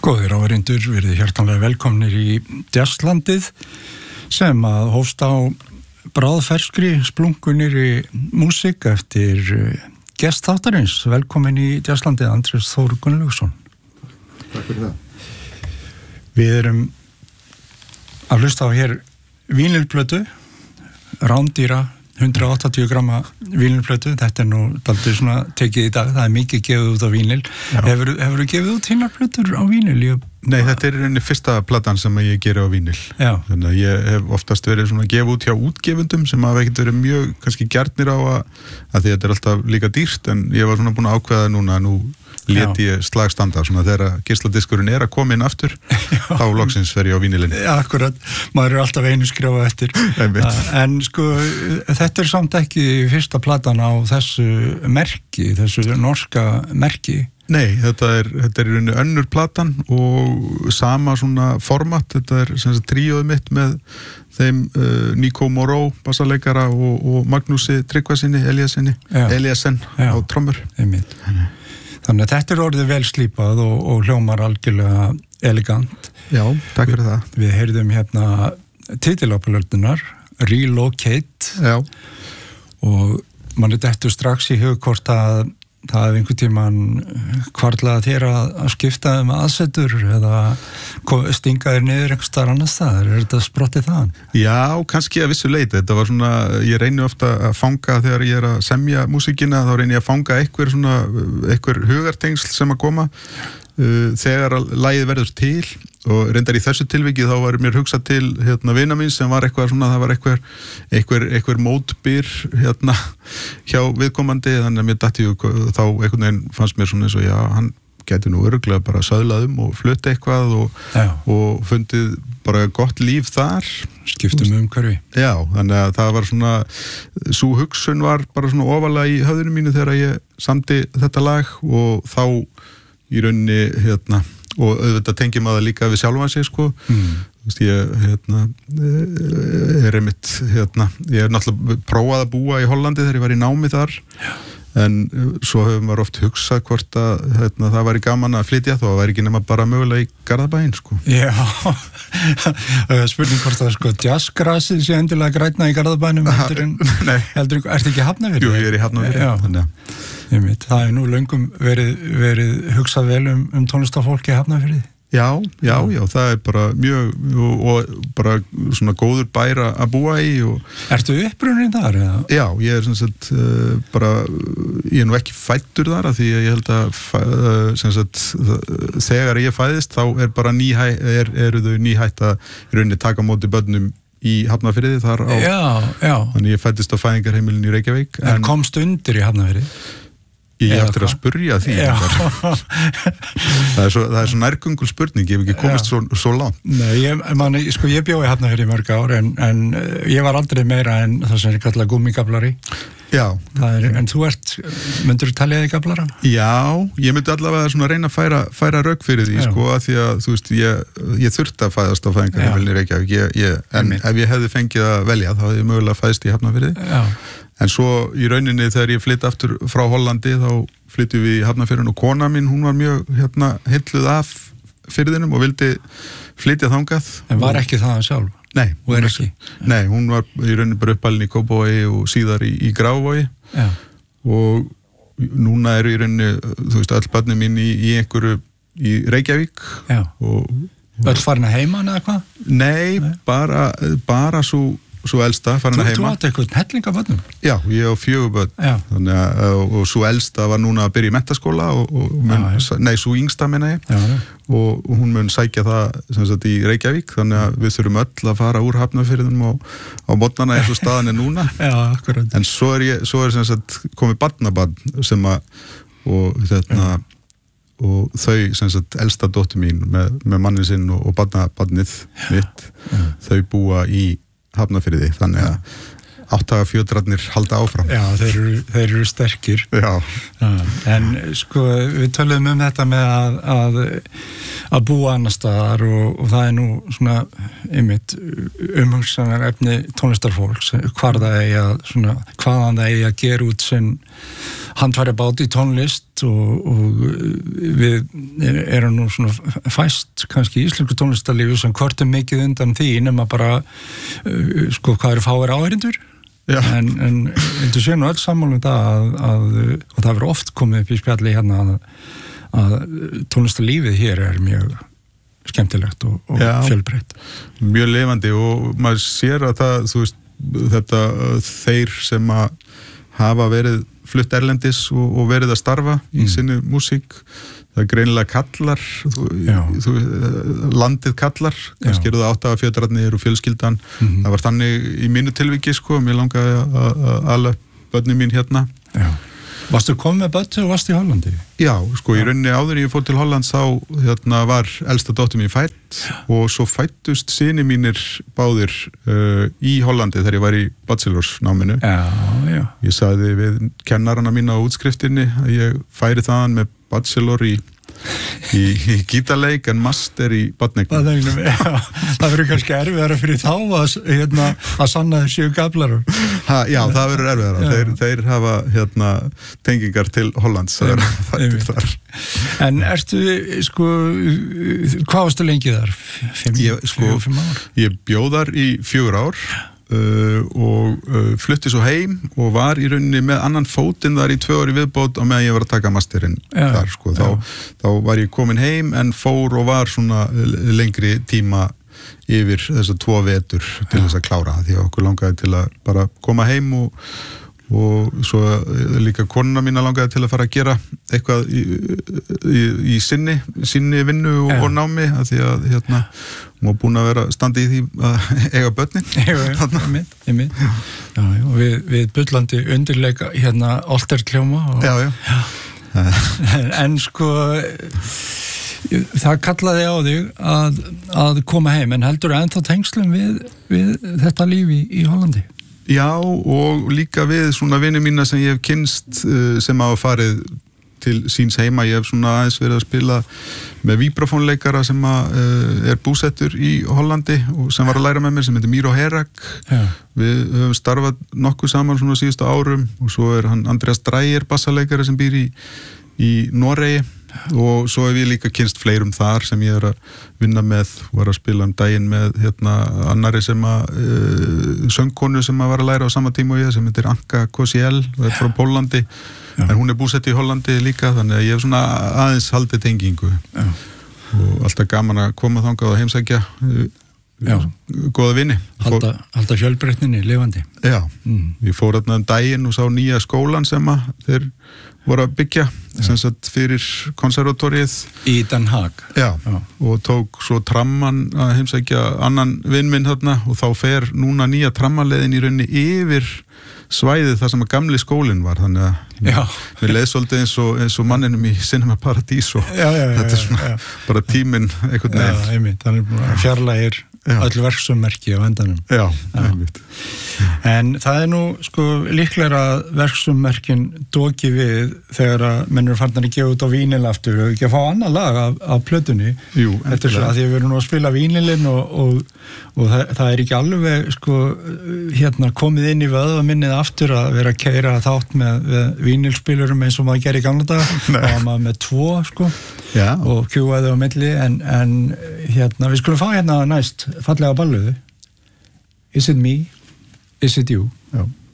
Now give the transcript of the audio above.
Góðir áheyrendur, verið hjartanlega velkomnir í Jazzlandið sem að hófst á bráðferskri splunkunir músík eftir gestþáttarins. Velkomin í Jazzlandið, Andrés Þór Gunnlaugsson. Takk fyrir það. Við erum að hlusta á hér vínilplötu, rándýra 180 gramma vínilplötu. Þetta nú daldið svona tekið í dag, það mikið gefið út á vínil. Hefurðu gefið út hinnar plötur á vínil? Nei, þetta henni fyrsta platan sem ég geri á vínil. Já. Þannig að ég hef oftast verið svona að gefa út hjá útgefundum sem hafa ekkert verið mjög kannski gjarnir á að því þetta alltaf líka dýrt, en ég var svona búin að ákveða núna, nú lét ég slagstanda, svona þegar geisladiskurinn að koma inn aftur, þá loksins fer ég á vínilinni. Já, akkurat, maður alltaf einu skrifa eftir. En sko, þetta samt ekki fyrsta platan á þessu merki, þessu norska merki. Nei, þetta er í rauninni önnur platan og sama svona format. Þetta sem sagt tríóið mitt með þeim Nico Moró bassaleikara og Magnúsi Tryggvasyni, Eliasen á trommur. Þannig að þetta orðið vel slípað og hljómar algjörlega elegant. Já, takk fyrir það. Við heyrðum hérna titilopplötunar, Relocate. Já. Og manni dettur strax í hug hvort að það hefði einhvern tímann hvarflaði þér að skipta aðsetur eða stinga þér niður einhvers staðar annars staðar. Er þetta sprottið þaðan? Já, kannski að vissu leyti. Þetta var svona, ég reyni ofta að fanga þegar ég að semja músíkina, þá reyni ég að fanga einhver hugartengsl sem að koma þegar lagið verður til, og reyndar í þessu tilviki þá var mér hugsað til vina mín sem var eitthvað svona, það var einhver mótbyr hjá viðkomandi, þannig að mér datti þá einhvern veginn fannst mér svona eins og já, hann gæti nú örugglega bara söðlað og flutt eitthvað og fundið bara gott líf þar. Skiptum umhverfi. Já, þannig að það var svona, sú hugsun var bara svona ofalega í höfðinu mínu þegar ég samdi þetta lag, og þá í rauninni og auðvitað tengi maður líka við sjálfan sig sko. Ég er einmitt ég náttúrulega prófað að búa í Hollandi þegar ég var í námi þar. En svo hefur maður oft hugsað hvort að það væri gaman að flytja, þá væri ekki nema bara mögulega í Garðabæinn sko. Já, spurning hvort það sko jazzgrasið sé endilega grænna í Garðabænum heldur ertu ekki í Hafnarfirði? Jú, ég er í Hafnarfirði. Það er nú löngum verið hugsað vel tónlistarfólki í Hafnarfirði. Já, það er bara mjög og bara svona góður bær að búa í. Ertu upprunnin þar? Eða? Já, ég er sem sagt ég er nú ekki fæddur þar, af því að ég held að sem sagt þegar ég fæðist þá er bara eru þau nýhætt að í rauninni taka á móti börnum í Hafnarfirði þar á. Já. Þannig ég fæddist á fæðingarheimilinu í Reykjavík. En komst undir í Hafnarfirði? Ég eftir að spurja því. Það er svo nærgöngul spurning, ég hef ekki komist svo langt. Nei, ég bjó í Hafnarfirði í mörg ár, en ég var aldrei meira en það sem er kallað gúmmígablari. Já. En þú myndur þú talja þig gablara? Já, ég myndi allavega svona reyna að færa rök fyrir því, sko, að því að, þú veist, ég þurfti að fæðast á fæðingarheimilinu í Reykjavík, en ef ég hefði fengið að velja, þá hefði ég mögulega fæðst í Hafnarfirði. Já. En svo í rauninni þegar ég flytti aftur frá Hollandi, þá flyttum við í Hafnarfirðin, og kona mín, hún var mjög heilluð af firðinum og vildi flytja þangað. En var ekki það sjálf? Nei, hún var í rauninni bara uppalinn í Kópavogi og síðar í Grafarvogi. Já. Og núna eru í rauninni, þú veist, öll börnin mín í einhverju í Reykjavík. Já. Öll farin að heiman eða hvað? Nei, bara svo elsta farin að heima. Þú átti eitthvað helling af börnum? Já, ég á 4 börn. Þannig að, og svo elsta var núna að byrja í mentaskóla svo yngsta meina ég. Já. Og hún mun sækja það sem sagt í Reykjavík, þannig að við þurfum öll að fara úr Hafnarfirðinum á mótnana eins og staðan er núna. Já, akkurat. En svo er sem sagt komið barnabarn sem að og þau sem sagt elsta dóttir mín með mannin sinn og barnið mitt, þau búa í Hafnarfirði, þannig að áttagafjötrarnir halda áfram. Já, þeir eru sterkir. Já. En sko, við töluðum þetta með að búa annar staðar og það er nú svona einmitt umhugsanar efni tónlistarfólks, hvaðan það eigi að gera út sinn handfæri bát í tónlist fjölbreytt og við erum nú svona fæst kannski í íslensku tónlistarlífi sem kvartum mikið undan því nema bara sko hvað eru fáir áheyrendur en þú sé nú öll sammála það og það verður oft komið upp í spjalli hérna að tónlistarlífið hér mjög skemmtilegt og fjölbreytt. Mjög lifandi og maður sér að það, þú veist, þetta þeir sem að hafa verið flutt erlendis og verið að starfa í sinni músík, það greinilega kallar, landið kallar, kannski eru það áttafjötrarnir og fjölskyldan, það var þannig í mínu tilviki, sko, mér langaði að ala börnin mín hérna. Já. Varstu komið með börn og varstu í Hollandi? Já, sko, í rauninni áður ég fór til Hollands þá var elsta dóttir mín fædd og svo fæddust syni mínir báðir í Hollandi þegar ég var í bachelorsnáminu. Já. Ég sagði við kennarana mína á útskriftinni að ég færi þaðan með bachelor í gítarleik en master í barneignum. Það verður kannski erfiðara fyrir þá að sanna þessu gaflarum. Já, það verður erfiðara. Þeir hafa tengingar til Hollands. En ertu, sko, hvað varstu lengi þar? 5 ár? Ég bjóð þar í 4 ár. Og flutti svo heim og var í rauninni með annan fótinn þar í 2 ár í viðbót og meðan ég var að taka masterinn þar sko. Þá var ég komin heim en fór og var svona lengri tíma yfir þessa 2 vetur til þess að klára því að okkur langaði til að bara koma heim og svo líka konuna mína langaði til að fara að gera eitthvað í sinni vinnu og námi að því að hún var búin að vera standi í því að eiga börnin. Og við bullandi undirleika Olterkljóma en sko það kallaði á þig að koma heim en heldur ennþá tengslum við þetta líf í Hollandi? Já, og líka við svona vini mína sem ég hef kynst sem hafa farið til síns heima. Ég hef svona aðeins verið að spila með víbrafónleikara sem er búsettur í Hollandi og sem var að læra með mér sem heitir Miro Herak. Við höfum starfað nokkuð saman svona síðustu árum og svo er hann Andreas Dreyer bassaleikari sem býr í Noregi og svo hef ég líka kynst fleirum þar sem ég er að vinna með og var að spila daginn með annari sem söngkonu sem var að læra á sama tíma og ég sem heitir Anka Kosiel og er frá Pólandi en hún er búsett í Hollandi líka þannig að ég hef svona aðeins haldið tengingu og alltaf gaman að koma þangað og heimsækja góða vini Halda fjölbreytninni lifandi. Já, ég fór daginn og sá nýja skólan sem þeir voru að byggja sem sagt fyrir konservatorið í Den Haag. Já, og tók svo tramman að heimsækja annan vin minn þarna og þá fer núna nýja trammaleiðin í rauninni yfir svæðið þar sem að gamli skólinn var þannig að við leið svolítið eins og manninum í Cinema Paradiso þetta er svona bara tíminn einhvern veginn. Þannig að fjarlægir öll verksummerki á endanum. Já, einmitt. En það er nú sko líklega að verksummerkin doki við þegar að menn eru farnir að gefa út á vínil aftur og ekki að fá annað lag af plötunni. Jú, þetta er svo að því að við erum nú að spila vínilinn og það er ekki alveg sko komið inn í vöðvaminnið aftur að vera að keyra þátt með vínilspilurum eins og maður gerir í gamla daga og maður með 2 sko og kjúaði á milli en við skulum fá næst fallega balluðu Is it me? Is it you? Já.